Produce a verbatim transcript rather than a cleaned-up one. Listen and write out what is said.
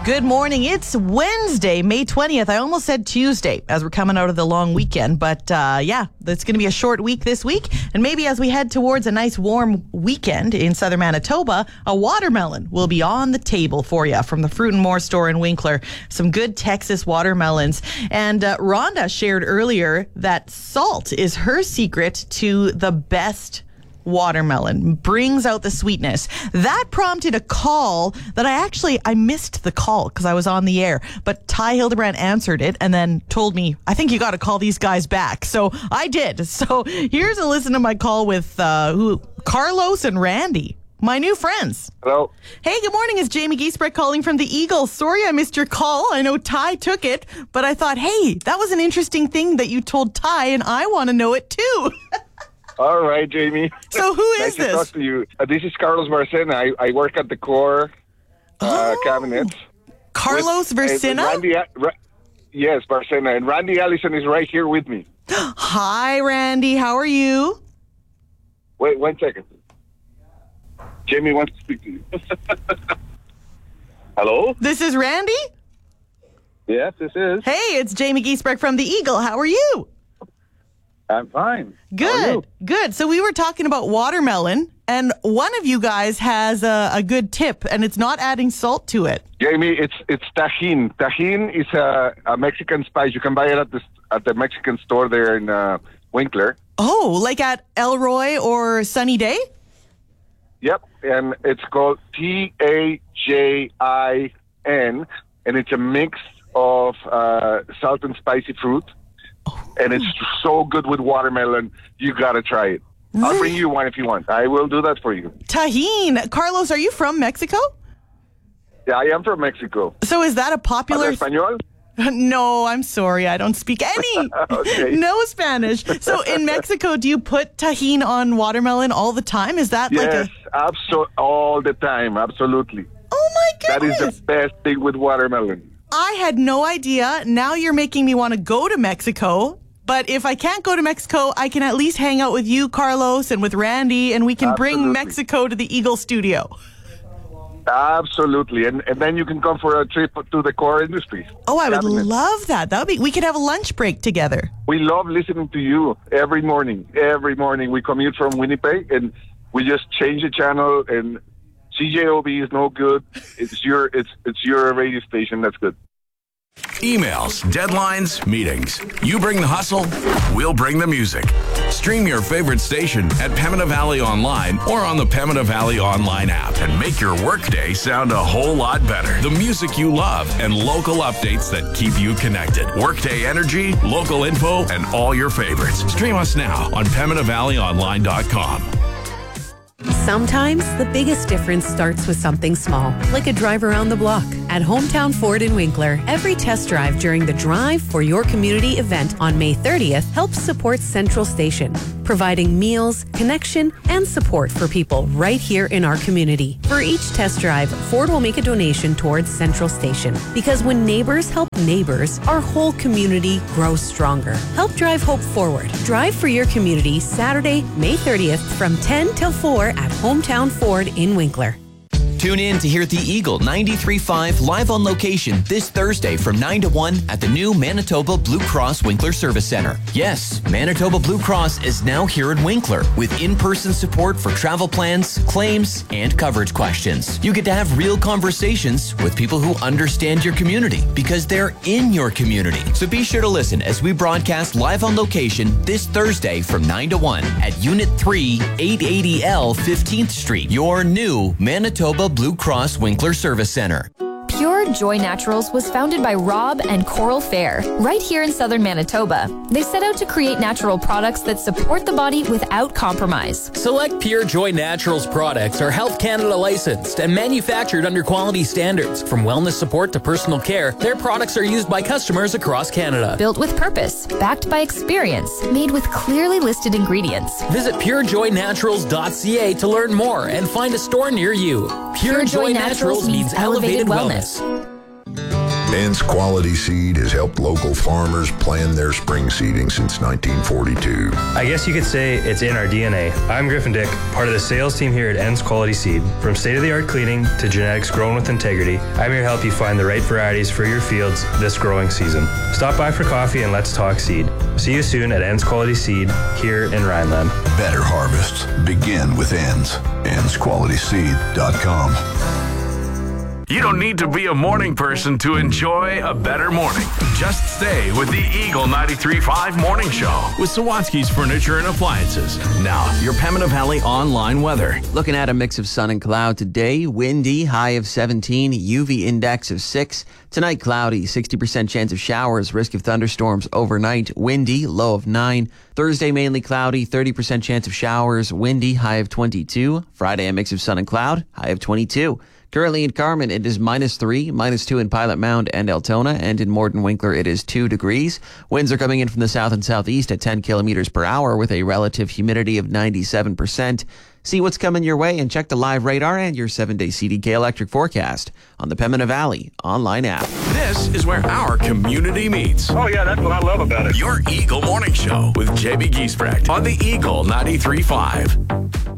Good morning. It's Wednesday, May twentieth. I almost said Tuesday as we're coming out of the long weekend. But uh, yeah, it's going to be a short week this week. And maybe as we head towards a nice warm weekend in southern Manitoba, a watermelon will be on the table for you from the Fruit and More store in Winkler. Some good Texas watermelons. And uh, Rhonda shared earlier that salt is her secret to the best watermelon, brings out the sweetness. That prompted a call that I actually, I missed the call because I was on the air, but Ty Hildebrand answered it and then told me, I think you got to call these guys back. So I did. So here's a listen to my call with uh, who Carlos and Randy, my new friends. Hello. Hey, good morning. It's Jamie Giesbrecht calling from the Eagle. Sorry I missed your call. I know Ty took it, but I thought, hey, that was an interesting thing that you told Ty and I want to know it too. All right, Jamie. So who is nice this? to talk to you. Uh, this is Carlos Barcena. I, I work at the core uh, Oh. cabinet. Carlos With- Versina? and Randy, Ra- yes, Barcena. And Randy Allison is right here with me. Hi, Randy. How are you? Wait one second. Jamie wants to speak to you. Hello? This is Randy? Yes, this is. Hey, it's Jamie Giesbrecht from the Eagle. How are you? I'm fine. Good, good. So we were talking about watermelon, and one of you guys has a, a good tip, and it's not adding salt to it. Jamie, it's it's tajin. Tajin is a, a Mexican spice. You can buy it at the at the Mexican store there in uh, Winkler. Oh, like at Elroy or Sunny Day? Yep, and it's called T A J I N, and it's a mix of uh, salt and spicy fruit, and it's so good with watermelon. You gotta try it. I'll bring you one if you want. I will do that for you. Tajin. Carlos, are you from Mexico? Yeah, I am from Mexico. So is that a popular... ¿Habla español? No, I'm sorry. I don't speak any. Okay. No Spanish. So in Mexico, do you put tajin on watermelon all the time? Is that like Yes, a... abso- all the time. Absolutely. Oh my That goodness. is the best thing with watermelon. I had no idea. Now you're making me want to go to Mexico. But if I can't go to Mexico, I can at least hang out with you, Carlos, and with Randy, and we can bring Absolutely. Mexico to the Eagle studio. Absolutely. And and then you can come for a trip to the core industries. Oh, I would Cabinet. love that. That would be. We could have a lunch break together. We love listening to you every morning. Every morning we commute from Winnipeg and we just change the channel, and C J O B is no good. It's your it's it's your radio station. That's good. Emails, deadlines, meetings. You bring the hustle, we'll bring the music. Stream your favorite station at Pembina Valley Online or on the Pembina Valley Online app and make your workday sound a whole lot better. The music you love and local updates that keep you connected. Workday energy, local info, and all your favorites. Stream us now on Pembina Valley Online dot com. Sometimes the biggest difference starts with something small, like a drive around the block. At Hometown Ford in Winkler, every test drive during the Drive for Your Community event on May thirtieth helps support Central Station, providing meals, connection, and support for people right here in our community. For each test drive, Ford will make a donation towards Central Station, because when neighbors help neighbors, our whole community grows stronger. Help drive hope forward. Drive for Your Community Saturday, May thirtieth from ten till four at Hometown Ford in Winkler. Tune in to hear the Eagle ninety-three point five live on location this Thursday from nine to one at the new Manitoba Blue Cross Winkler Service Center. Yes, Manitoba Blue Cross is now here in Winkler with in-person support for travel plans, claims, and coverage questions. You get to have real conversations with people who understand your community because they're in your community. So be sure to listen as we broadcast live on location this Thursday from nine to one at Unit three, eight eighty L fifteenth Street, your new Manitoba Blue Cross Winkler Service Center. Pure Joy Naturals was founded by Rob and Coral Fair, right here in southern Manitoba. They set out to create natural products that support the body without compromise. Select Pure Joy Naturals products are Health Canada licensed and manufactured under quality standards. From wellness support to personal care, their products are used by customers across Canada. Built with purpose, backed by experience, made with clearly listed ingredients. Visit pure joy naturals dot c a to learn more and find a store near you. Pure, Pure Joy Joy Naturals Naturals means elevated wellness. Ann's Quality Seed has helped local farmers plan their spring seeding since nineteen forty-two. I guess you could say it's in our D N A. I'm Griffin Dick, part of the sales team here at Ann's Quality Seed. From state-of-the-art cleaning to genetics grown with integrity, I'm here to help you find the right varieties for your fields this growing season. Stop by for coffee and let's talk seed. See you soon at Ann's Quality Seed here in Rhineland. Better harvests begin with Ann's. Anns Quality Seed dot com. You don't need to be a morning person to enjoy a better morning. Just stay with the Eagle ninety-three point five Morning Show with Sawatsky's Furniture and Appliances. Now, your Pembina Valley online weather. Looking at a mix of sun and cloud today. Windy, high of seventeen, U V index of six. Tonight, cloudy, sixty percent chance of showers, risk of thunderstorms overnight. Windy, low of nine. Thursday, mainly cloudy, thirty percent chance of showers, windy, high of twenty-two. Friday, a mix of sun and cloud, high of twenty-two. Currently in Carmen, it is minus three, minus two in Pilot Mound and Altona, and in Morden Winkler, it is two degrees. Winds are coming in from the south and southeast at ten kilometers per hour with a relative humidity of ninety-seven percent. See what's coming your way and check the live radar and your seven-day C D K electric forecast on the Pembina Valley online app. This is where our community meets. Oh, yeah, that's what I love about it. Your Eagle Morning Show with J B Giesbrecht on the Eagle ninety-three point five.